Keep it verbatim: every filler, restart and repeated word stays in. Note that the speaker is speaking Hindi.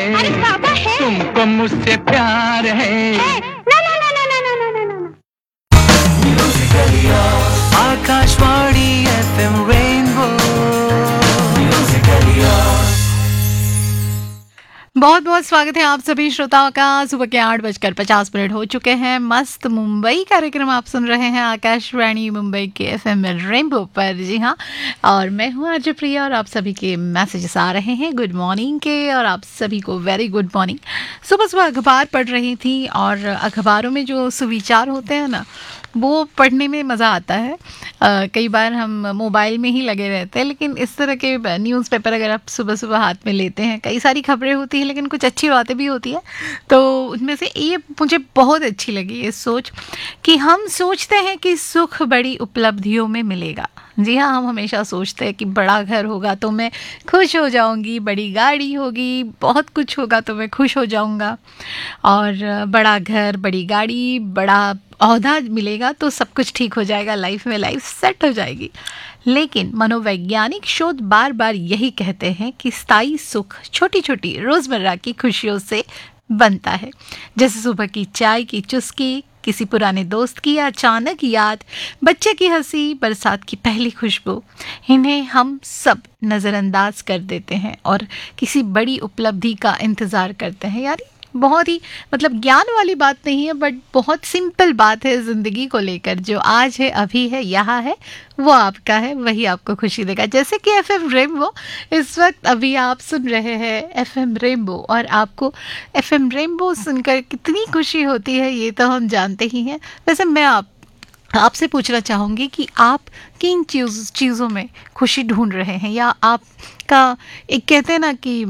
अरे बाबा है। तुमको मुझसे प्यार है, है। ना ना ना ना ना ना ना ना ना। Akashvani F M rainbow. बहुत बहुत स्वागत है आप सभी श्रोताओं का। सुबह के आठ बजकर पचास मिनट हो चुके हैं। मस्त मुंबई कार्यक्रम आप सुन रहे हैं आकाशवाणी मुंबई के एफ एम रेनबो पर। जी हाँ, और मैं हूँ आरजे प्रिया और आप सभी के मैसेजेस आ रहे हैं गुड मॉर्निंग के, और आप सभी को वेरी गुड मॉर्निंग। सुबह सुबह अखबार पढ़ रही थी और अखबारों में जो सुविचार होते हैं ना, वो पढ़ने में मज़ा आता है। आ, कई बार हम मोबाइल में ही लगे रहते हैं, लेकिन इस तरह के न्यूज़पेपर अगर आप सुबह सुबह हाथ में लेते हैं, कई सारी खबरें होती हैं लेकिन कुछ अच्छी बातें भी होती हैं। तो उनमें से ये मुझे बहुत अच्छी लगी ये सोच कि हम सोचते हैं कि सुख बड़ी उपलब्धियों में मिलेगा। जी हाँ, हम हमेशा सोचते हैं कि बड़ा घर होगा तो मैं खुश हो जाऊंगी, बड़ी गाड़ी होगी, बहुत कुछ होगा तो मैं खुश हो जाऊंगा, और बड़ा घर, बड़ी गाड़ी, बड़ा ओहदा मिलेगा तो सब कुछ ठीक हो जाएगा, लाइफ में लाइफ सेट हो जाएगी। लेकिन मनोवैज्ञानिक शोध बार बार यही कहते हैं कि स्थायी सुख छोटी छोटी रोज़मर्रा की खुशियों से बनता है, जैसे सुबह की चाय की चुस्की, किसी पुराने दोस्त की अचानक याद, बच्चे की हंसी, बरसात की पहली खुशबू। इन्हें हम सब नज़रअंदाज कर देते हैं और किसी बड़ी उपलब्धि का इंतज़ार करते हैं। यार बहुत ही मतलब ज्ञान वाली बात नहीं है, बट बहुत सिंपल बात है ज़िंदगी को लेकर। जो आज है, अभी है, यहाँ है, वो आपका है, वही आपको खुशी देगा। जैसे कि एफ एम रेनबो इस वक्त अभी आप सुन रहे हैं एफ एम रेनबो, और आपको एफ एम रेनबो सुनकर कितनी खुशी होती है ये तो हम जानते ही हैं। वैसे मैं आप आपसे पूछना चाहूँगी कि आप किन चीज़ चीज़ों में खुशी ढूंढ रहे हैं, या आपका एक कहते हैं ना कि